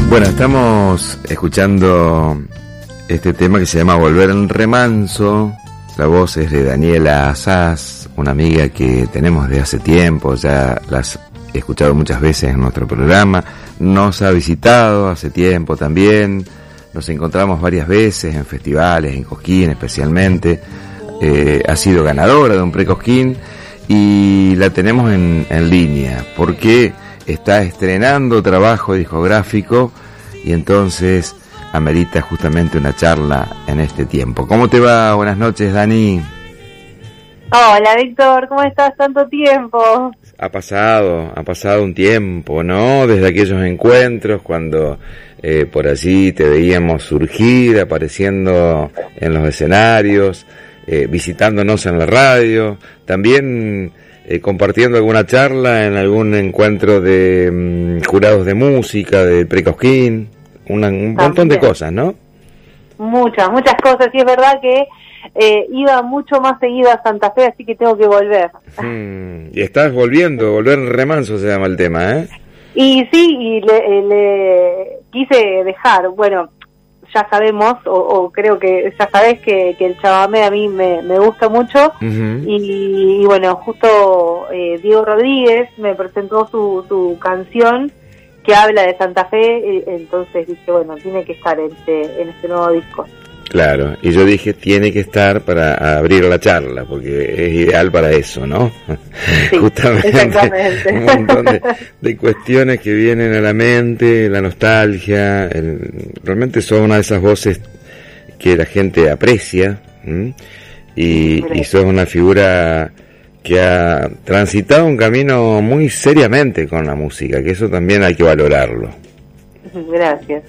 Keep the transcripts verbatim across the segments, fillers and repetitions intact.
Bueno, estamos escuchando este tema que se llama Volver en Remanso. La voz es de Daniela Asaz, una amiga que tenemos de hace tiempo, ya las he escuchado muchas veces en nuestro programa. Nos ha visitado hace tiempo también, nos encontramos varias veces en festivales, en Cosquín especialmente. Eh, ha sido ganadora de un pre-Cosquín y la tenemos en, en línea porque está estrenando trabajo discográfico y entonces amerita justamente una charla en este tiempo. ¿Cómo te va? Buenas noches, Dani. Hola, Víctor, ¿cómo estás? Tanto tiempo. Ha pasado, ha pasado un tiempo, ¿no? Desde aquellos encuentros cuando eh, por allí te veíamos surgir, apareciendo en los escenarios, eh, visitándonos en la radio, también eh, compartiendo alguna charla en algún encuentro de um, jurados de música, de pre-Cosquín, una, un montón de cosas, ¿no? Muchas, muchas cosas, y es verdad que eh, iba mucho más seguido a Santa Fe, así que tengo que volver. Hmm, y estás volviendo, volver en remanso se llama el tema, ¿eh? Y sí, y le, le quise dejar, bueno, ya sabemos, o, o creo que ya sabés que, que el chamamé a mí me, me gusta mucho, uh-huh. y, y bueno, justo eh, Diego Rodríguez me presentó su, su canción que habla de Santa Fe, entonces dije, bueno, tiene que estar en este, en este nuevo disco. Claro, y yo dije, tiene que estar para abrir la charla, porque es ideal para eso, ¿no? Sí, justamente, exactamente. Un montón de, de cuestiones que vienen a la mente, la nostalgia, el, realmente son una de esas voces que la gente aprecia, ¿m? y, y sos una figura que ha transitado un camino muy seriamente con la música, que eso también hay que valorarlo. Gracias.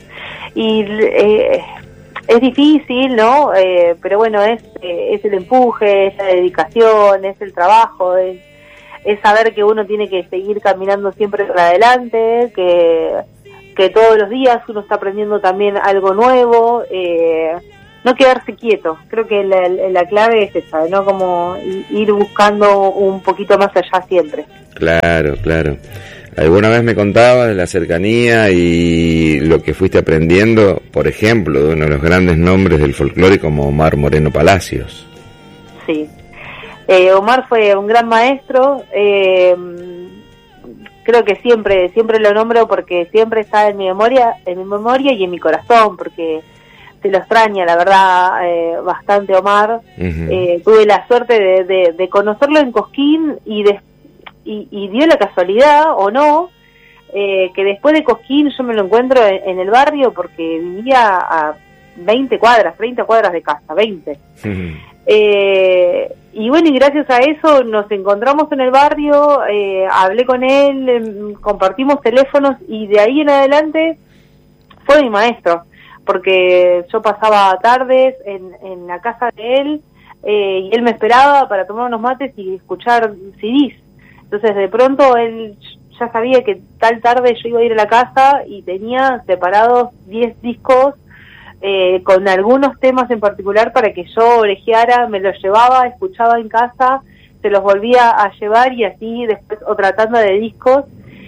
Y eh, es difícil, ¿no? Eh, pero bueno, es eh, es el empuje, es la dedicación, es el trabajo, es, es saber que uno tiene que seguir caminando siempre para adelante, que, que todos los días uno está aprendiendo también algo nuevo, eh, no quedarse quieto. Creo que la, la clave es esa, ¿no? Como ir buscando un poquito más allá siempre. Claro, claro. Alguna vez me contabas de la cercanía y lo que fuiste aprendiendo, por ejemplo, de uno de los grandes nombres del folclore como Omar Moreno Palacios. Sí. Eh, Omar fue un gran maestro. Eh, creo que siempre, siempre lo nombro porque siempre está en mi memoria, en mi memoria y en mi corazón, porque se lo extraña, la verdad, eh, bastante Omar. Uh-huh. Eh, tuve la suerte de, de, de conocerlo en Cosquín y, de, y, y dio la casualidad, o no, eh, que después de Cosquín yo me lo encuentro en, en el barrio porque vivía a veinte cuadras, treinta cuadras de casa, veinte. Uh-huh. Eh, y bueno, y gracias a eso nos encontramos en el barrio, eh, hablé con él, eh, compartimos teléfonos y de ahí en adelante fue mi maestro. Porque yo pasaba tardes en, en la casa de él eh, y él me esperaba para tomar unos mates y escuchar C Ds. Entonces de pronto él ya sabía que tal tarde yo iba a ir a la casa y tenía separados diez discos eh, con algunos temas en particular para que yo orejeara, me los llevaba, escuchaba en casa, se los volvía a llevar y así después otra tanda de discos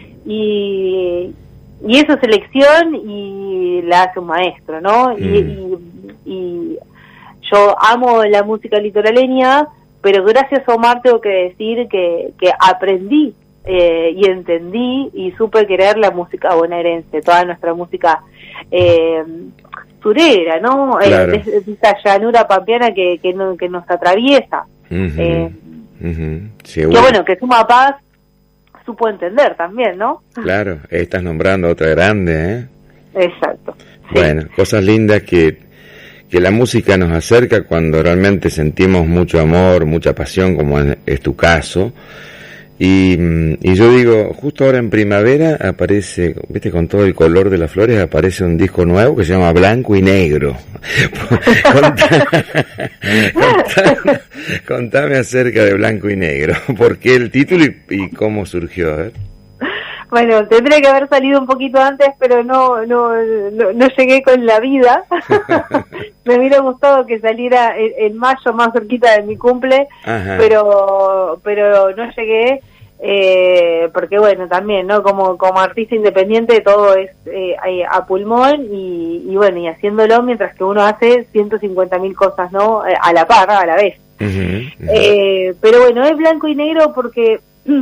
y... Y eso es elección y la hace un maestro, ¿no? Mm. Y, y, y yo amo la música litoraleña, pero gracias a Omar tengo que decir que, que aprendí eh, y entendí y supe querer la música bonaerense, toda nuestra música eh, surera, ¿no? Claro. Eh, esa llanura pampeana que, que, no, que nos atraviesa. Uh-huh. Eh, uh-huh. Sí, que bueno. bueno, que suma paz, supo entender también, ¿no? Claro, estás nombrando otra grande, ¿eh? Exacto. Sí. Bueno, cosas lindas que, que la música nos acerca cuando realmente sentimos mucho amor, mucha pasión, como es tu caso. Y, y yo digo, justo ahora en primavera aparece, viste, con todo el color de las flores, aparece un disco nuevo que se llama Blanco y Negro. Contame, contame, contame acerca de Blanco y Negro, por qué el título y, y cómo surgió, a ver. Bueno, tendría que haber salido un poquito antes, pero no no no, no llegué con la vida. Me hubiera gustado que saliera en, en mayo, más cerquita de mi cumple, Ajá. pero pero no llegué. Eh, porque bueno, también, ¿no? Como como artista independiente todo es eh, a pulmón y, y bueno, y haciéndolo mientras que uno hace ciento cincuenta mil cosas, ¿no? A la par, a la vez. Uh-huh, uh-huh. Eh, pero bueno, es blanco y negro porque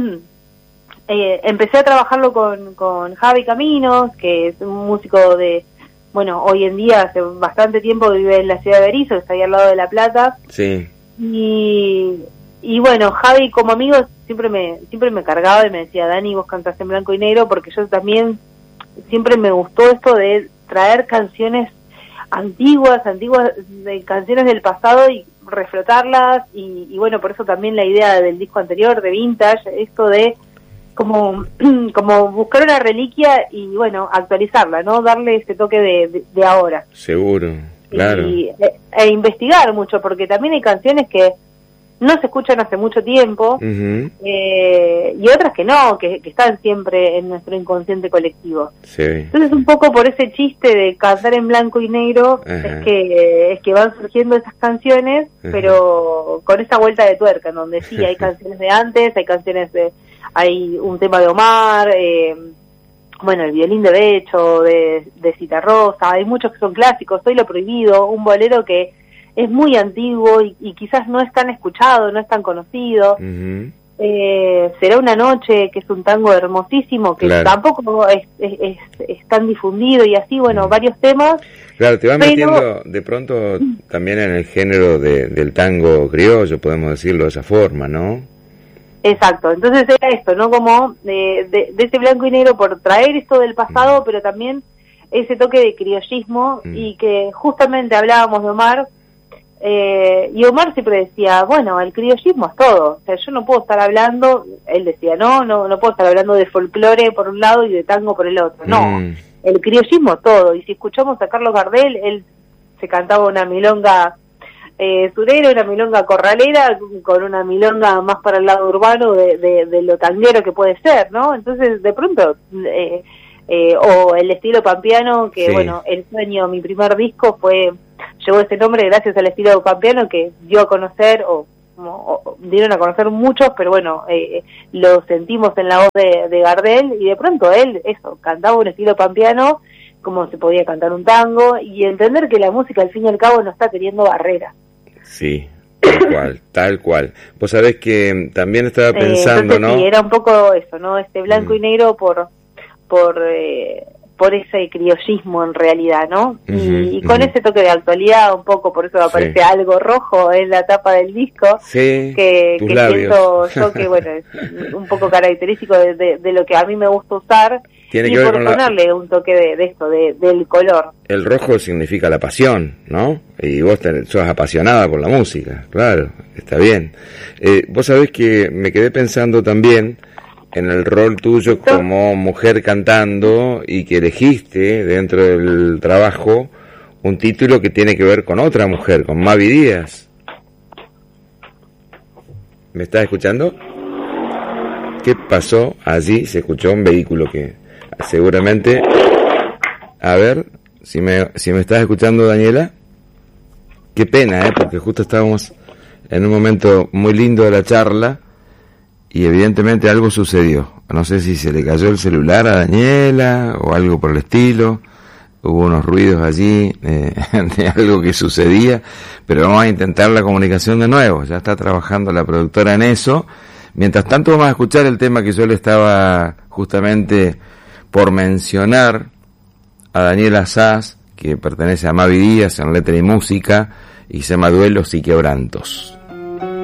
eh, empecé a trabajarlo con, con Javi Caminos, que es un músico de, bueno, hoy en día hace bastante tiempo vive en la ciudad de Berisso, que está ahí al lado de La Plata. Sí. Y... Y bueno, Javi como amigo siempre me siempre me cargaba y me decía, Dani, vos cantás en blanco y negro, porque yo también siempre me gustó esto de traer canciones antiguas, antiguas, de canciones del pasado y reflotarlas, y, y bueno, por eso también la idea del disco anterior, de Vintage, esto de como, como buscar una reliquia y bueno, actualizarla, ¿no? Darle ese toque de, de, de ahora. Seguro, claro. Y, e, e investigar mucho, porque también hay canciones que no se escuchan hace mucho tiempo, uh-huh. eh, y otras que no, que, que están siempre en nuestro inconsciente colectivo. Sí. Entonces un poco por ese chiste de cantar en blanco y negro, uh-huh. es que es que van surgiendo esas canciones, uh-huh. pero con esa vuelta de tuerca, en donde sí, hay canciones de antes, hay canciones de, hay un tema de Omar, eh, bueno, el violín de Becho, de, de Citarrosa, hay muchos que son clásicos, Soy lo prohibido, un bolero que es muy antiguo y, y quizás no es tan escuchado, no es tan conocido. Uh-huh. Eh, Será una noche, que es un tango hermosísimo, que claro. tampoco es, es, es, es tan difundido, y así, bueno, uh-huh. varios temas. Claro, te vas pero... metiendo de pronto también en el género de, del tango criollo, podemos decirlo de esa forma, ¿no? Exacto, entonces era esto, ¿no? Como de, de, de ese blanco y negro por traer esto del pasado, uh-huh. pero también ese toque de criollismo, uh-huh. y que justamente hablábamos de Omar. Eh, y Omar siempre decía, bueno, el criollismo es todo, o sea, yo no puedo estar hablando, él decía, no, no no puedo estar hablando de folclore por un lado y de tango por el otro, no, mm. el criollismo es todo, y si escuchamos a Carlos Gardel, él se cantaba una milonga eh, surera, una milonga corralera, con una milonga más para el lado urbano de, de, de lo tanguero que puede ser, ¿no? Entonces, de pronto... Eh, eh, o el estilo pampeano, que sí. bueno, El Sueño, mi primer disco, fue llevó ese nombre gracias al estilo pampeano que dio a conocer, o, o, o dieron a conocer muchos, pero bueno, eh, lo sentimos en la voz de, de Gardel, y de pronto él, eso, cantaba un estilo pampeano como se podía cantar un tango, y entender que la música al fin y al cabo no está teniendo barreras. Sí, tal cual, tal cual. Vos sabés que también estaba pensando, eh, entonces, ¿no? Sí, era un poco eso, ¿no? Este blanco mm. y negro por... por eh, por ese criollismo en realidad, ¿no? Uh-huh, y, y con uh-huh. ese toque de actualidad un poco, por eso aparece sí. algo rojo en la tapa del disco, sí, que, que siento yo que, bueno, es un poco característico de, de, de lo que a mí me gusta usar, Tiene y que ver por con ponerle la... un toque de, de esto, de, del color. El rojo significa la pasión, ¿no? Y vos tenés, sos apasionada por la música, claro, está bien. Eh, vos sabés que me quedé pensando también en el rol tuyo como mujer cantando, y que elegiste dentro del trabajo un título que tiene que ver con otra mujer, con Mavi Díaz. ¿Me estás escuchando? ¿Qué pasó allí? Se escuchó un vehículo que seguramente... A ver, si me, si me estás escuchando, Daniela. Qué pena, ¿eh? Porque justo estábamos en un momento muy lindo de la charla, y evidentemente algo sucedió. No sé si se le cayó el celular a Daniela o algo por el estilo. Hubo unos ruidos allí eh, de algo que sucedía, pero vamos a intentar la comunicación de nuevo. Ya está trabajando la productora en eso. Mientras tanto vamos a escuchar el tema que yo le estaba justamente por mencionar a Daniela Sass, que pertenece a Mavi Díaz en letra y música, y se llama Duelos y Quebrantos.